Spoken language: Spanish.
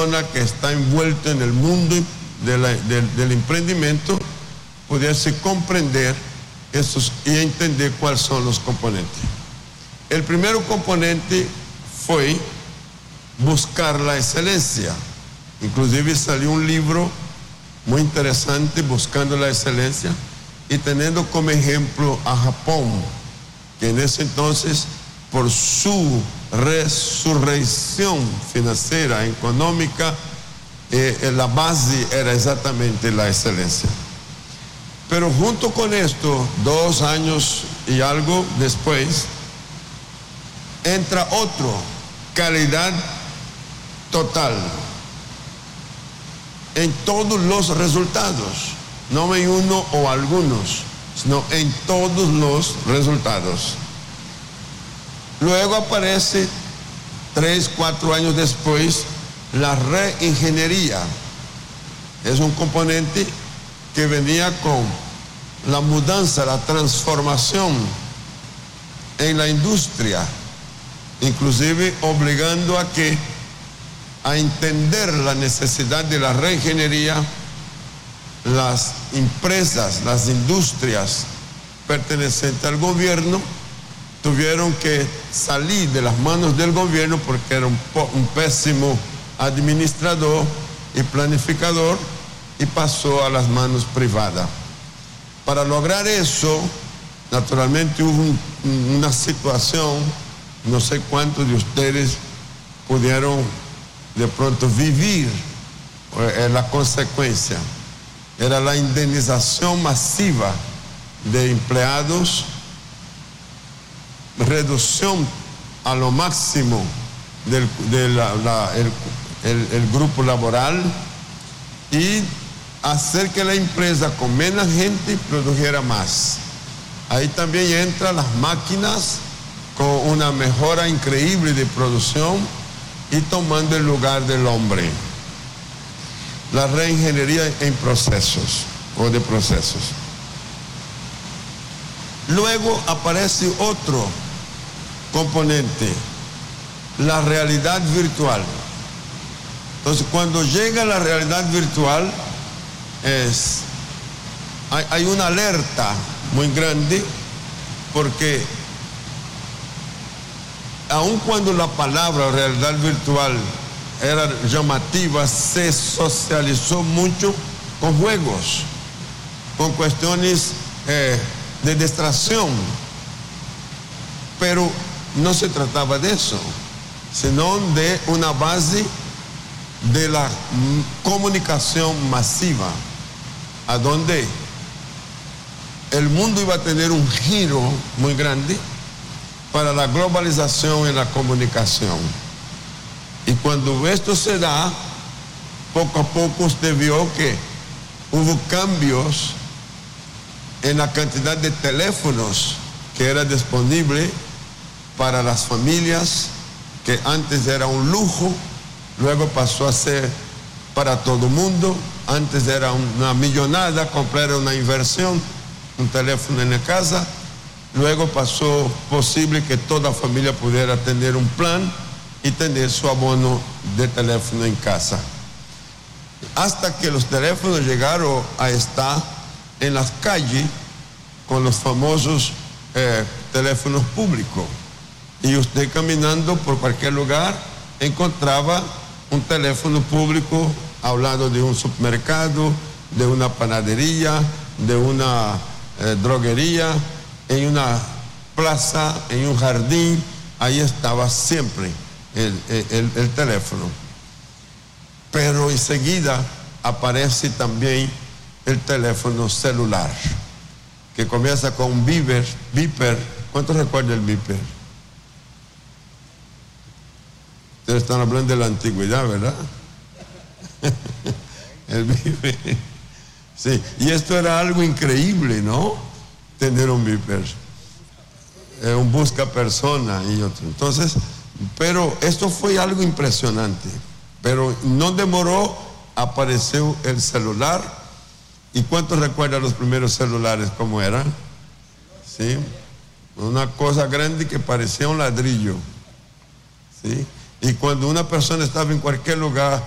persona que está envuelto en el mundo del emprendimiento pudiese comprender estos y entender cuáles son los componentes. El primer componente fue buscar la excelencia. Inclusive salió un libro muy interesante, Buscando la Excelencia, y teniendo como ejemplo a Japón, que en ese entonces, por su resurrección financiera, económica, la base era exactamente la excelencia. Pero junto con esto, 2 años y algo después, entra otro, calidad total, en todos los resultados, no en uno o algunos, sino en todos los resultados. Luego aparece 3, 4 años después la reingeniería. Es un componente que venía con la mudanza, la transformación en la industria, inclusive obligando a entender la necesidad de la reingeniería. Las empresas, las industrias pertenecientes al gobierno tuvieron que salir de las manos del gobierno porque era un pésimo administrador y planificador, y pasó a las manos privadas. Para lograr eso, naturalmente hubo una situación, no sé cuántos de ustedes pudieron de pronto vivir la consecuencia. Era la indemnización masiva de empleados, reducción a lo máximo del grupo laboral y hacer que la empresa con menos gente produjera más. Ahí también entran las máquinas con una mejora increíble de producción y tomando el lugar del hombre. La reingeniería en procesos o de procesos. Luego aparece otro componente, la realidad virtual. Entonces, cuando llega la realidad virtual, hay una alerta muy grande, porque aun cuando la palabra realidad virtual era llamativa, se socializó mucho con juegos, con cuestiones de distracción, pero no se trataba de eso, sino de una base de la comunicación masiva, a donde el mundo iba a tener un giro muy grande para la globalización en la comunicación. Y cuando esto se da, poco a poco usted vio que hubo cambios en la cantidad de teléfonos que era disponible para las familias, que antes era un lujo, luego pasó a ser para todo el mundo. Antes era una millonada comprar una inversión, un teléfono en la casa. Luego pasó posible que toda familia pudiera tener un plan y tener su abono de teléfono en casa. Hasta que los teléfonos llegaron a estar en las calles con los famosos teléfonos públicos. Y usted caminando por cualquier lugar encontraba un teléfono público hablando de un supermercado, de una panadería, de una droguería, en una plaza, en un jardín. Ahí estaba siempre el teléfono. Pero enseguida aparece también el teléfono celular, que comienza con un beeper. ¿Cuántos recuerdan el beeper? Ustedes están hablando de la antigüedad, ¿verdad? El beeper. Sí, y esto era algo increíble, ¿no? Tener un beeper. Un busca persona y otro. Entonces, pero esto fue algo impresionante. Pero no demoró, apareció el celular. ¿Y cuántos recuerdan los primeros celulares cómo eran? Sí, una cosa grande que parecía un ladrillo. ¿Sí? Y cuando una persona estaba en cualquier lugar,